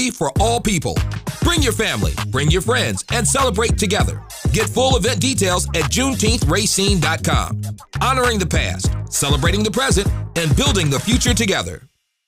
For all people. Bring your family, bring your friends, and celebrate together. Get full event details at JuneteenthRacine.com. Honoring the past, celebrating the present, and building the future together.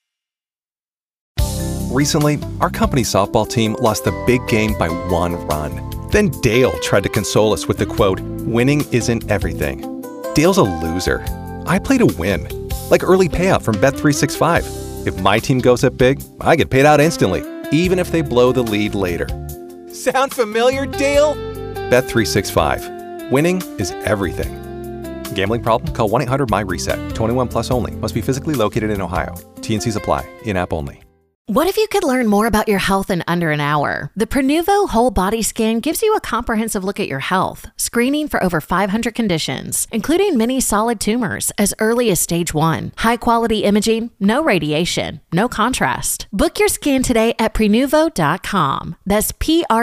Recently, our company softball team lost the big game by 1 run. Then Dale tried to console us with the quote, "Winning isn't everything." Dale's a loser. I play to win, like early payout from Bet365. If my team goes up big, I get paid out instantly, even if they blow the lead later. Sound familiar, Dale? Bet365. Winning is everything. Gambling problem? Call 1-800-MY-RESET. 21 plus only. Must be physically located in Ohio. T&Cs apply. In-app only. What if you could learn more about your health in under an hour? The Prenuvo Whole Body Scan gives you a comprehensive look at your health, screening for over 500 conditions, including many solid tumors as early as stage 1. High-quality imaging, no radiation, no contrast. Book your scan today at Prenuvo.com. That's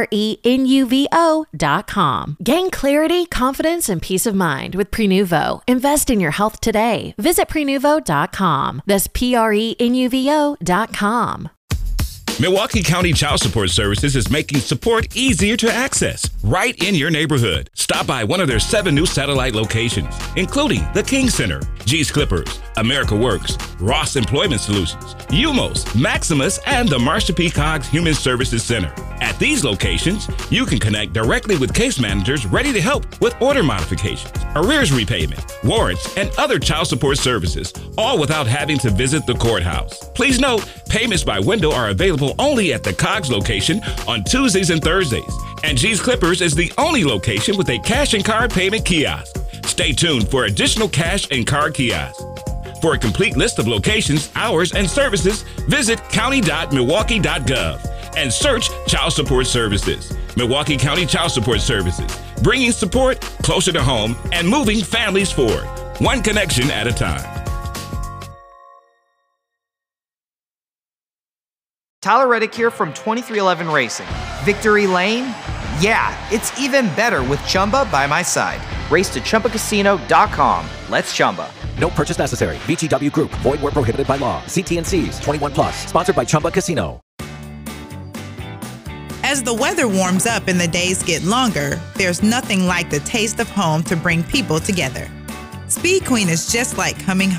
Prenuvo.com. Gain clarity, confidence, and peace of mind with Prenuvo. Invest in your health today. Visit Prenuvo.com. That's Prenuvo.com. Milwaukee County Child Support Services is making support easier to access right in your neighborhood. Stop by one of their 7 new satellite locations, including the King Center, G's Clippers, America Works, Ross Employment Solutions, UMOS, Maximus, and the Marsha P. Coggs Human Services Center. At these locations, you can connect directly with case managers ready to help with order modifications, arrears repayment, warrants, and other child support services, all without having to visit the courthouse. Please note, payments by window are available only at the Coggs location on Tuesdays and Thursdays, and G's Clippers is the only location with a cash and card payment kiosk. Stay tuned for additional cash and card kiosks. For a complete list of locations, hours, and services, visit county.milwaukee.gov and search Child Support Services. Milwaukee County Child Support Services, bringing support closer to home and moving families forward, one connection at a time. Tyler Reddick here from 2311 Racing. Victory Lane? Yeah, it's even better with Chumba by my side. Race to ChumbaCasino.com. Let's Chumba. No purchase necessary. VGW Group. Void where prohibited by law. See T&Cs. 21 plus. Sponsored by Chumba Casino. As the weather warms up and the days get longer, there's nothing like the taste of home to bring people together. Speed Queen is just like coming home.